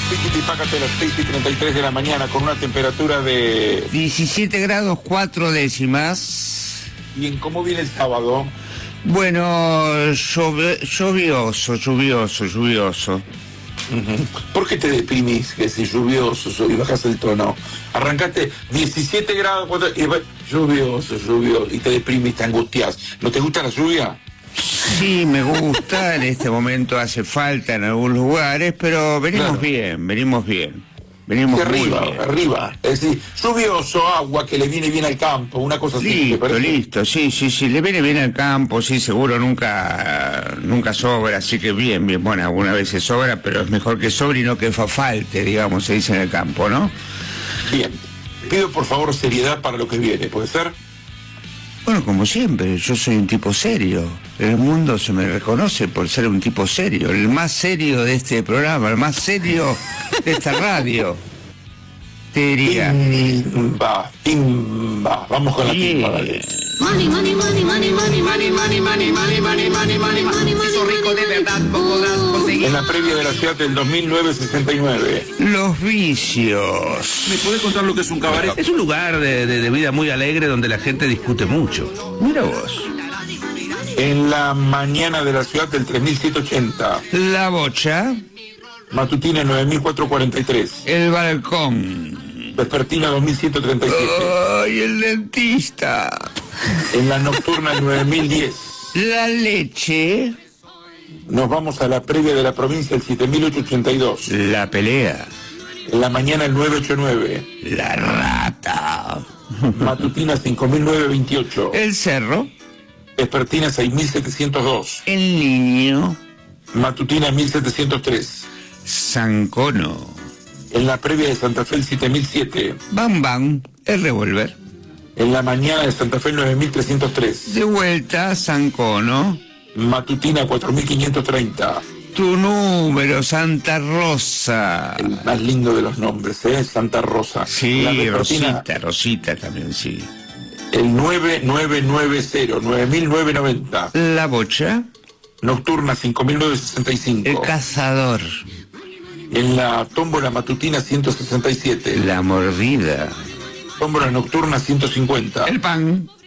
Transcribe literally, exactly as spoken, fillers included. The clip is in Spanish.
Tiquitipácate a las seis y treinta y tres de la mañana con una temperatura de... diecisiete grados cuatro décimas. Bien, ¿cómo viene el sábado? Bueno, llove- lluvioso, lluvioso, lluvioso. Uh-huh. ¿Por qué te deprimís? Que si lluvioso y bajas el tono. Arrancaste diecisiete grados, cuatro, y va, lluvioso, lluvioso, y te deprimís, te angustias. ¿No te gusta la lluvia? Sí, me gusta, en este momento hace falta en algunos lugares, pero venimos Claro. bien, venimos bien. Venimos De muy arriba, bien. arriba. Es decir, lluvioso, agua que le viene bien al campo, una cosa así. ¿te Listo, parece? listo, sí, sí, sí, le viene bien al campo, sí, seguro nunca, nunca sobra, así que bien, bien, bueno, algunas veces sobra, pero es mejor que sobre y no que fa- falte, digamos, se dice en el campo, ¿no? Bien. Pido por favor seriedad para lo que viene, ¿puede ser? Bueno, como siempre, yo soy un tipo serio. En el mundo se me reconoce por ser un tipo serio, el más serio de este programa, el más serio de esta radio. Te diría. Timba, timba. Vamos con la timba, dale. Money, money, money, money, money, money, money, money, money, money, money, money, money, Piso rico de verdad no podrás conseguir. En la previa de la ciudad del dos mil nueve sesenta y nueve. Los vicios. ¿Me puede contar lo que es un cabaret? Es un lugar de, de- de vida muy alegre donde la gente discute mucho. Mira vos. En la mañana de la ciudad del tres mil setecientos ochenta. La bocha. Matutina nueve mil cuatrocientos cuarenta y tres. El balcón. Vespertina dos mil ciento treinta y siete. Ay, el dentista. En la nocturna nueve mil diez. La leche. Nos vamos a la previa de la provincia el siete mil ochocientos ochenta y dos. La pelea. En la mañana el nueve ochenta y nueve. La rata. Matutina cinco mil novecientos veintiocho. El cerro. Vespertina seis mil setecientos dos. El niño. Matutina mil setecientos tres. Sancono. En la previa de Santa Fe el siete mil siete. Bam Bam. El revólver. En la mañana de Santa Fe el nueve mil trescientos tres. De vuelta, Sancono. Matutina cuatro mil quinientos treinta. Tu número, Santa Rosa. El más lindo de los nombres, ¿eh? Santa Rosa. Sí, La vespertina, Rosita, Rosita también, sí. el nueve mil novecientos noventa. nueve mil novecientos noventa. La bocha. Nocturna cinco mil novecientos sesenta y El cinco. cazador. En la tómbola matutina ciento sesenta y siete. La mordida. Tómbola nocturna ciento cincuenta. El pan.